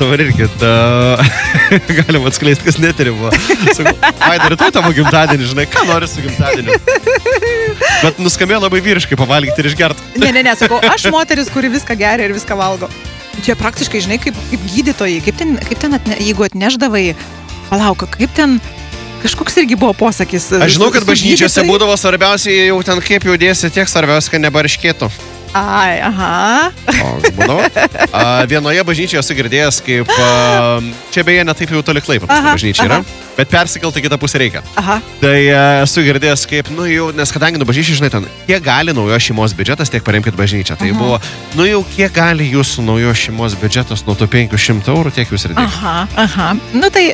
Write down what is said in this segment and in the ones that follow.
dabar irgi galima atskleisti, kas neturi buvo. Sakau, Vaida, rytoj tavo gimtadienį, žinai, ką nori su gimtadieniu. Bet nuskambėjo labai vyriškai pavalgyti ir išgerti. Ne, sakau, aš moteris, kuri viską geria ir viską valgo. Čia praktiškai, žinai, kaip gydytojai, kaip ten jeigu atneždavai, palauk, kaip ten, kažkoks irgi buvo posakis. Aš žinau, kad bažnyčiose būdavo svarbiausiai jau ten kaip jau dėsi, tiek svarbiausia, kad nebarškėtų. Ai, aha. Vienoje bažnyčioje esu girdėjęs, kaip, čia beje netaip jau toli Klaipėdos bažnyčia yra, bet persikelti kitą pusę reikia. Aha. Tai esu girdėjęs, kaip, jau, nes kadangi bažnyčia, žinai, ten, kiek gali naujos šeimos biudžetas, tiek paremkit bažnyčią. Tai buvo, jau kiek gali jūsų naujos šeimos biudžetas nuo tų 500 eurų, tiek jūs ir dėkite. Aha. Nu tai,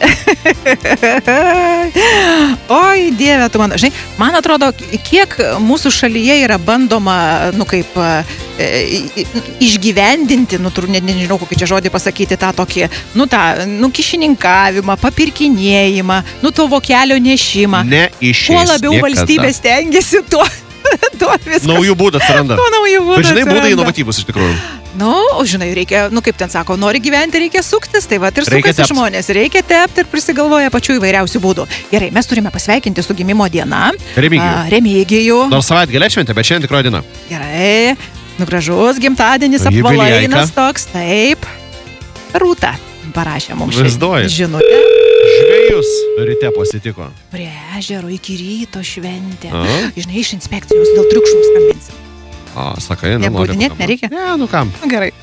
oi, Dieve, tu man, žinai, man atrodo, kiek mūsų šalyje yra bandoma, išgyvendinti, nežinau, kokį čia žodį pasakyti, tą tokį, kišininkavimą, papirkinėjimą, to vokelio nešimą. Kuo labiau valstybė stengiasi, tuo viskas. Naujų būdų atsiranda. Bet žinai, būdai inovatyvus iš tikrųjų. Žinai, reikia, kaip ten sako, nori gyventi, reikia suktis, tai va ir sukasi žmonės. Reikia tepti ir prisigalvoja pačių įvairiausių būdų. Gerai, mes turime pasveikinti su gimimo diena. Remigijų. Nors savaitgalį šventė, bet šiandien tikroji diena. Gerai, gražus gimtadienis, apvalainas toks, taip. Rūta parašė mums žinutę. Žvejus ryte pasitiko. Prie ežero iki ryto šventė. Žinai, iš inspekcijos dėl triukšmų skambinsim. Sakai, nebūdinėt, nereikia? Ne, kam? Gerai.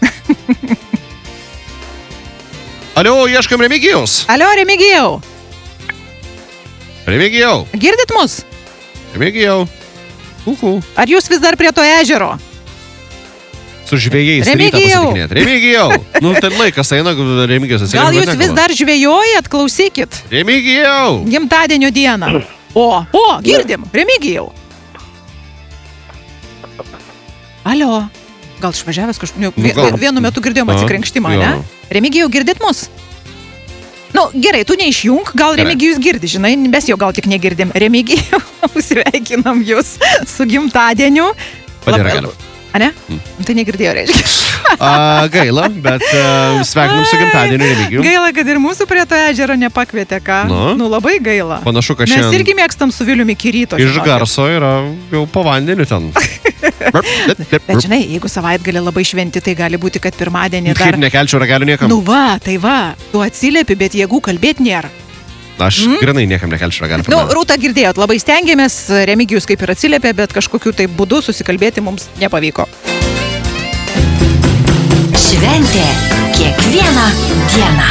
Alio, ieškam Remigijaus. Alio, Remigijau. Remigijau. Girdit mus? Remigijau. Ar jūs vis dar prie to ežero? Su žvėjais rytą pasitikinėt. Remigijau. Tai laikas eina, Remigijus atsilieka. Gal jūs vis dar žvėjojat, klausykit. Remigijau. Gimtadienio dieną. Girdim, Remigijau. Alio. Gal išvažiavęs kažkur. Vienu metu girdėjom atsikrenkštimą, ne? Remigijau, girdit mus? Gerai, tu neišjung, gal Remigijus girdi, žinai, mes jau gal tik negirdim. Remigijau, sveikinam jūs su gimtadieniu. Padėra galima. A ne? Tai negirdėjo, reiškia. Gaila, bet sveikinam su gimtadieniu Remigijų. Gaila, kad ir mūsų prie to ežero nepakvietė, ką? Labai gaila. Panašu, kad šiandien... Mes irgi mėgstam su Viliumi iki ryto. Iš garso yra jau po vandeniu ten. Bet žinai, jeigu savaitgalį labai šventi, tai gali būti, kad pirmadienį dar... Kaip nekelčiau ragelių niekam? Tu atsiliepi, bet jėgų kalbėt nėra. Aš grinai niekam nekelčiau ragelių. Rūta, girdėjot, labai stengiamės, Remigijus kaip ir atsiliepė, bet kažkokiu tai būdu susikalbėti mums nepavyko. Šventė kiekvieną dieną.